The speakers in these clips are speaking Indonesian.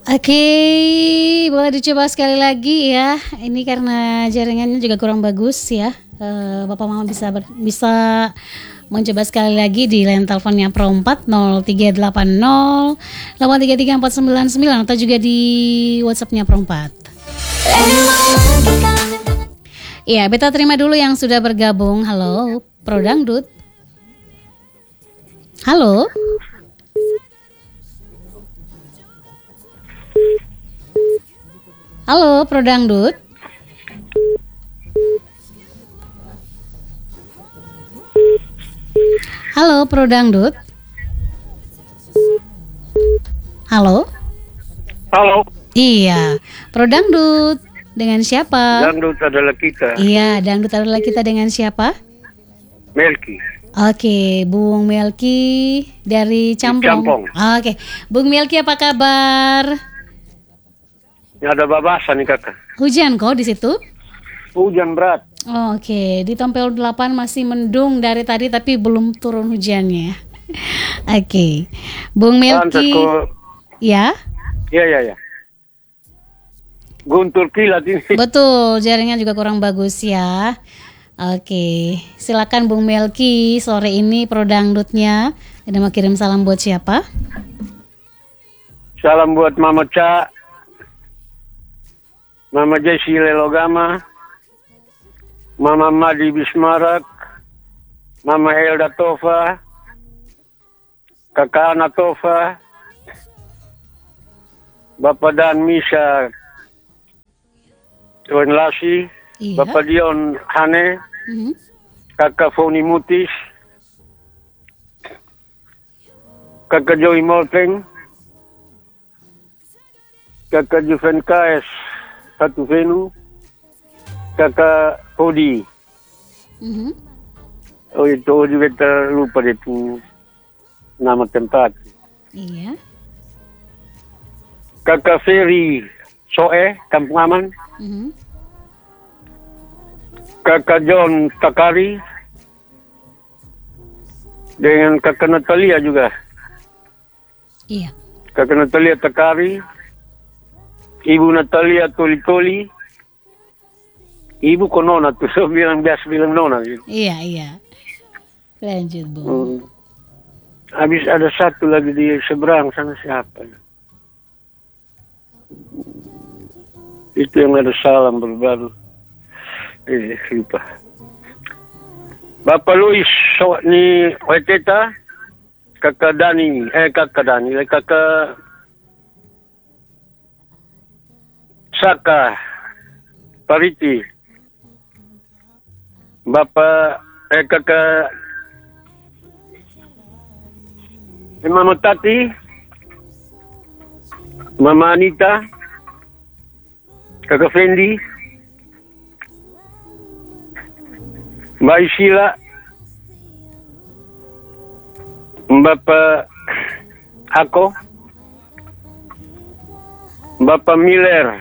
Oke, boleh dicoba sekali lagi ya. Ini karena jaringannya juga kurang bagus ya. Bapak Mama bisa mencoba sekali lagi di line teleponnya Pro 4 0380 833 499 atau juga di WhatsAppnya Pro 4. Iya, beta terima dulu yang sudah bergabung. Halo, Pro Dangdut. Halo. Halo, Pro Dangdut. Halo, Pro Dangdut. Halo. Halo. Iya, Pro Dangdut. Dengan siapa? Dangdut adalah kita. Iya, Dangdut adalah kita dengan siapa? Melki. Oke, Bung Melki dari Campong. Oke, Bung Melki apa kabar? Ya, ada babasan nih kakak. Hujan kok di situ? Hujan berat. Oke, di Tompel 8 masih mendung dari tadi tapi belum turun hujannya. Oke, Bung Melki. Ya? Ya. Guntur kilat ini. Betul, jaringan juga kurang bagus ya. Oke, silakan Bung Melki, sore ini Pro Dangdutnya. Ada mau kirim salam buat siapa? Salam buat Mama Ca, Mama Jessi Lelogama, Mama Madi Bismarak, Mama Elda Tova, Kakak Ana Tova, Bapak Dan Misa Tuan Lasi, Iya. Bapak Dion Hane, Kakak Foni Mutis, Kakak Joy Molteng, Kakak Juven KS Satu Venu, Kakak Hodi. Oh itu juga terlupa itu nama tempat. Iya. Kakak Ferry Soe Kampung Aman, Kakak John Takari, dengan Kakak Natalia juga. Iya. Kakak Natalia Takari, Ibu Natalia Toli-Toli, Ibu Konona tuh bilang Nona gitu. Iya. Lanjut, Bu. Habis ada satu lagi di seberang sana siapa? Itu yang ada salam baru. Lupa. Bapak Luis ni Weteta, Kakak Dani, Kakak Saka Pariti, Bapak Kakak Mama Tati, Mama Anita, Kakak Fendi, Mbak Isila, Bapak Ako, Bapak Miller,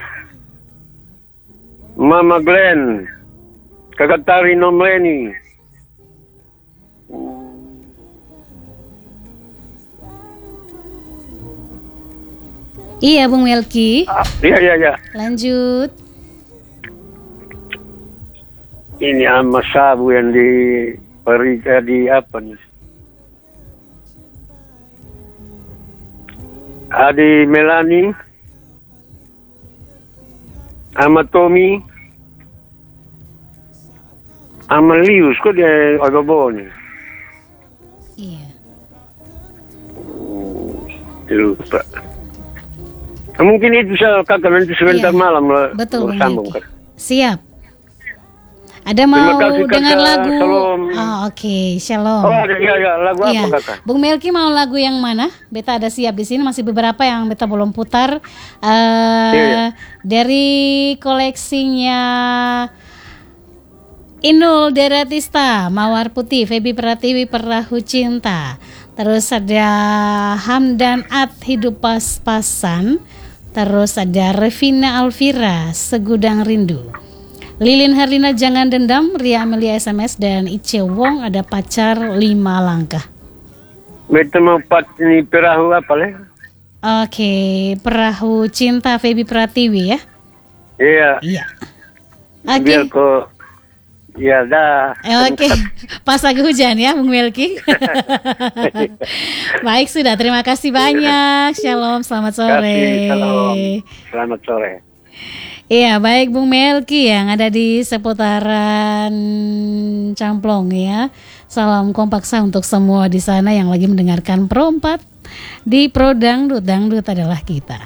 Mama Glenn, Kakak Tari Nomleni, Iya, Bung Melki. Iya. Lanjut. Ini sama sabu yang di apa nih? Adi Melani, sama Tommy, sama Lius, kok dia agak bawah nih? Iya. Lupa. Mungkin itu bisa kakak nanti sebentar malam lah. Betul, Bung sambung. Melki. Siap. Ada mau kasih, dengar kakak. lagu? Shalom. Oke, shalom. Oh ada lagu Iya. apa kakak? Bung Melki mau lagu yang mana? Beta ada siap di sini, masih beberapa yang beta belum putar. Dari koleksinya Inul Daratista, Mawar Putih, Feby Pratiwi, Perahu Cinta. Terus ada Hamdan At, Hidup Pas-Pasan. Terus ada Revina Alvira, Segudang Rindu. Lilin Herlina, Jangan Dendam. Ria Amelia SMS dan Ice Wong ada Pacar 5 Langkah. Beta mau pat ini perahu apa leh? Oke, Perahu Cinta Feby Pratiwi ya. Iya. Iya. Biar Oke. kok. Ya dah. Oke, pas lagi hujan ya, Bung Melki. Baik, sudah. Terima kasih banyak. Shalom, selamat sore. Shalom. Selamat sore. Iya, baik Bung Melki yang ada di seputaran Camplong ya. Salam kompaksa untuk semua di sana yang lagi mendengarkan Pro 4 di Pro Dangdut. Dangdut adalah kita.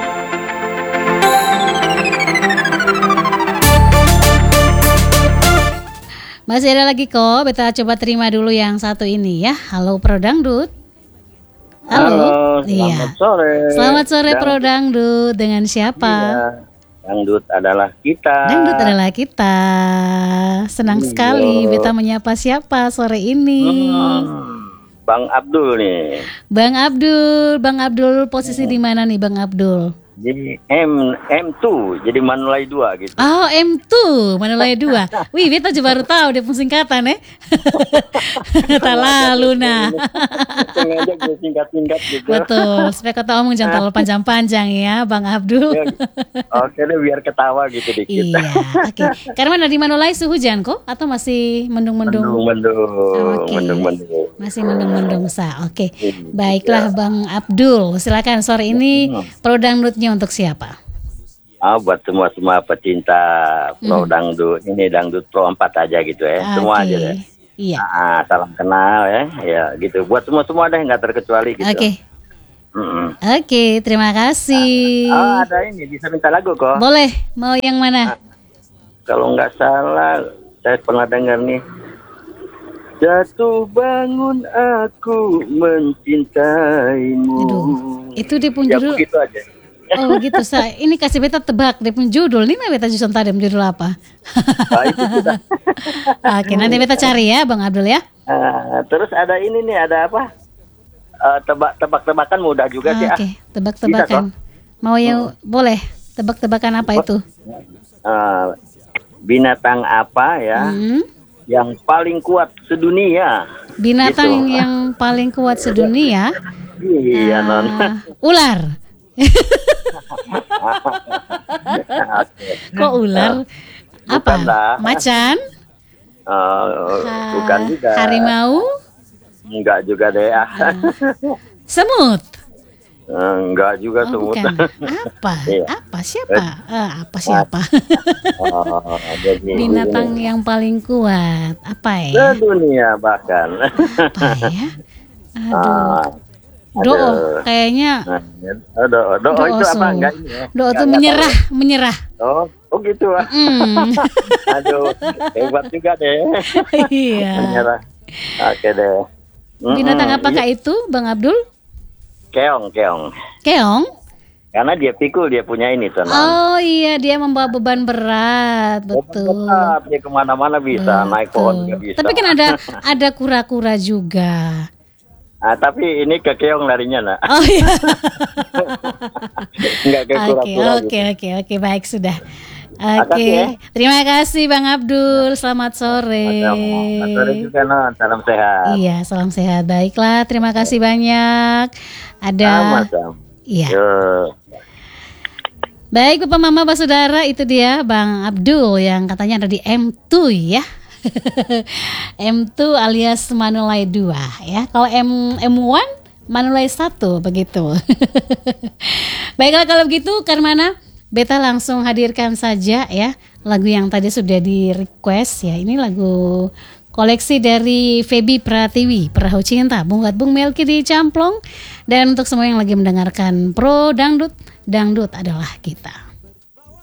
Masih ada lagi kok, beta coba terima dulu yang satu ini ya. Halo Pro Dangdut. Halo, Iya. selamat sore. Selamat sore Pro Dangdut, dengan siapa? Iya, Dangdut adalah kita. Dangdut adalah kita. Senang Iya. sekali beta menyapa siapa sore ini. Bang Abdul nih. Bang Abdul posisi di mana nih Bang Abdul? Jadi M2, jadi Manulai 2 gitu. Oh, M2, Manulai 2. Wih, beta juga baru tahu dia pun singkatan ya. Tak lalu nah. Sengaja gue singkat-singkat gitu. Betul, supaya kata omong jangan terlalu panjang-panjang ya Bang Abdul. Ya, oke deh, biar ketawa gitu dikit. Iya, oke. Karena di Manulai hujan kok atau masih mendung-mendung? Oke. Mendung-mendung. Masih mendung-mendung Oke. Baiklah Bang Abdul, silakan sore ini Pro Dangdutnya untuk siapa? Buat semua pecinta Pro Dangdut. Ini Dangdut Pro 4 aja gitu ya. Semua Oke. aja deh. Iya. Salam kenal ya. Ya gitu. Buat semua deh, nggak terkecuali gitu. Oke. Oke, terima kasih. Ada ini, bisa minta lagu kok. Boleh, mau yang mana? Kalau nggak salah, saya pernah dengar nih. Jatuh bangun aku mencintaimu. Aduh, itu dia pun Ya judul. begitu aja. Oh gitu, ini kasih beta tebak dia pun judul. Ini mah beta justru tadi judul apa? Itu sudah. Oke, nanti beta cari ya Bang Abdul ya. Terus ada ini nih, ada apa? Tebak-tebakan mudah juga sih. Oke, tebak-tebakan. Mau yang boleh tebak-tebakan apa itu? Binatang apa ya yang paling kuat sedunia? Binatang Gitu. yang paling kuat sedunia. Iya, non. Ular. Kok ular? Apa? Bukan lah. Macan? Bukan juga. Harimau? Enggak juga deh. Semut? Enggak juga semut. Bukan. Apa? Iya. Apa? Siapa? Apa siapa? Jadi Binatang yang paling kuat. Apa ya? sedunia bahkan. Apa ya? Aduh. Doa kayaknya. Doa itu apa? Enggak ini ya. Doa itu menyerah. Oh gitu. Aduh, hebat juga deh. Iya. Menyerah. Oke deh. Binatang apakah itu, Bang Abdul? Keong. Keong? Karena dia pikul, dia punya ini tuh. Oh iya, dia membawa beban berat, betul. Berat, dia kemana-mana bisa, naik pohon juga bisa. Tapi kan ada kura-kura juga. Tapi ini ke keong larinya, nak. Oh iya. Enggak ke kura-kura. Oke, baik sudah. Makasih Oke, ya. terima kasih Bang Abdul. Selamat sore. Selamat sore juga, non. Salam sehat. Iya, salam sehat. Baiklah, terima kasih banyak. Ada. Sama-sama. Iya. Yo. Baik Bapak Mama Bapak Saudara, itu dia Bang Abdul yang katanya ada di M2 ya. M2 alias Manulai 2 ya. Kalau M1 Manulai 1 begitu. Baiklah kalau begitu Karmana, beta langsung hadirkan saja ya lagu yang tadi sudah di request ya. Ini lagu koleksi dari Feby Pratiwi, Perahu Cinta, buat Bung Melki di Camplong. Dan untuk semua yang lagi mendengarkan Pro Dangdut, Dangdut adalah kita.